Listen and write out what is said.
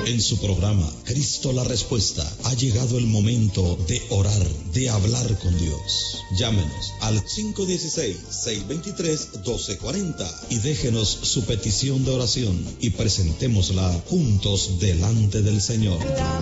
En su programa Cristo la Respuesta ha llegado el momento de orar, de hablar con Dios. Llámenos al 516-623-1240 y déjenos su petición de oración y presentémosla juntos delante del Señor.